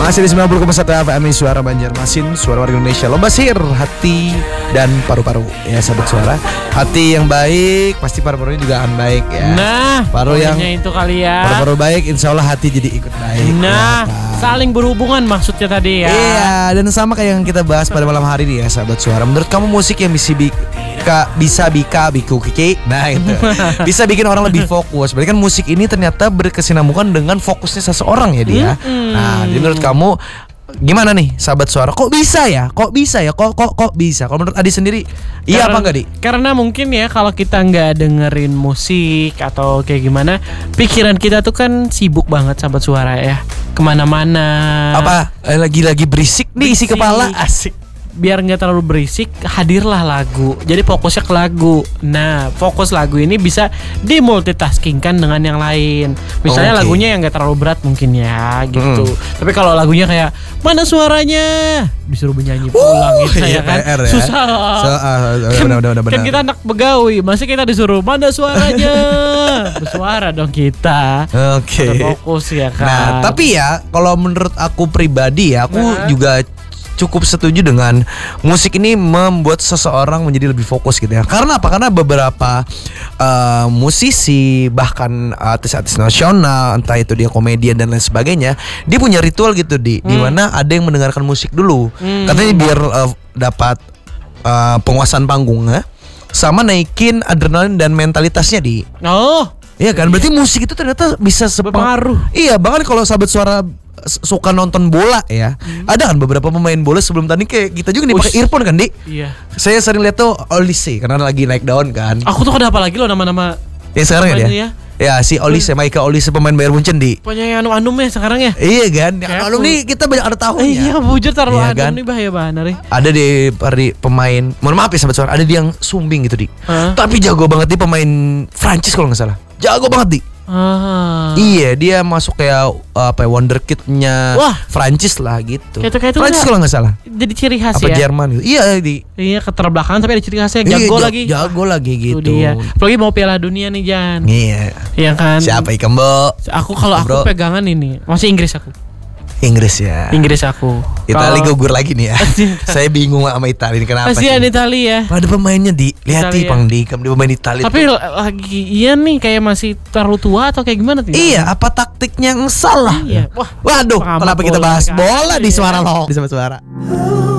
Masih di 90,1 FM Suara Banjarmasin, suara warga Indonesia. Lomba sihir hati dan paru-paru. Ya sahabat suara, hati yang baik pasti paru-parunya juga akan baik ya. Nah, paru yang itu kali ya. Paru-paru baik, insya Allah hati jadi ikut baik. Nah, ya, saling berhubungan maksudnya tadi ya. Iya, dan sama kayak yang kita bahas pada malam hari ini ya sahabat suara. Menurut kamu musik yang bisa biku kiki, nah itu bisa bikin orang lebih fokus. Berarti kan musik ini ternyata berkesinambungan dengan fokusnya seseorang ya dia. Nah, jadi menurut kamu gimana nih sahabat suara? Kok bisa ya? Kok bisa? Kalau menurut Adi sendiri, iya apa enggak, Di? Karena mungkin ya kalau kita nggak dengerin musik atau kayak gimana, pikiran kita tuh kan sibuk banget sahabat suara ya, kemana-mana. Apa? Lagi berisik nih isi kepala. Asik. Biar nggak terlalu berisik, hadirlah lagu. Jadi fokusnya ke lagu. Nah, fokus lagu ini bisa dimultitaskingkan dengan yang lain. Misalnya lagunya yang nggak terlalu berat mungkin ya, gitu. Tapi kalau lagunya kayak mana suaranya, disuruh menyanyi pulang gitu ya kan, PR, ya? susah. Kan kita anak begawi, masih kita disuruh mana suaranya, bersuara dong kita. Oke. Fokus ya kan. Nah, tapi ya kalau menurut aku pribadi ya, aku juga cukup setuju dengan musik ini membuat seseorang menjadi lebih fokus gitu ya. Karena apa? Karena beberapa musisi bahkan artis-artis nasional, entah itu dia komedian dan lain sebagainya, dia punya ritual gitu di mana ada yang mendengarkan musik dulu. Katanya biar dapat penguasaan panggungnya sama naikin adrenalin dan mentalitasnya di. Oh, iya kan? Berarti musik itu ternyata bisa berpengaruh. Iya, bahkan kalau sahabat suara suka nonton bola ya, ada kan beberapa pemain bola sebelum tanding kayak kita juga nih pakai earphone kan, Di? Iya. Saya sering lihat tuh Olise karena lagi naik daun kan. Aku tuh kenapa lagi lo nama-nama yang sekarang ya dia? ya? Ya si Olise, Maika Olise pemain Bayern Munchen, Di. Punya anu-anum ya sekarang ya? Iya kan? Anum nih kita banyak ada tahunnya. Iya, bujur taruh iya, anum kan? nih bahaya banget. Ada di pemain, mohon maaf ya sahabat suara, ada dia yang sumbing gitu, Di. Tapi jago banget dia pemain Prancis kalau nggak salah. Jago banget, Di. Iya, dia masuk kayak wonderkid-nya Prancis lah gitu. Kayak Prancis kalau nggak salah. Jadi ciri khas apa ya. Jerman gitu. Iya, Di. Iya, keterbelakangan tapi ada ciri khasnya. Jago lagi. Jago lagi gitu. Dia. Apalagi mau Piala Dunia nih, Jan. Iya. Iya kan? Siapa ikan, Bo? Aku pegangan ini masih Inggris aku. Inggris ya. Inggris aku. Itali gugur lagi nih ya. Saya bingung sama Itali ini kenapa sih? Kasihan Itali ya. Pada pemainnya lihat nih Pang Dikam, dia pemain Itali. Tapi lagi iya nih kayak masih terlalu tua atau kayak gimana tuh? Iya, apa taktiknya yang salah? Iya. Waduh, kenapa kita bahas bola di Suara Loh? Di Suara.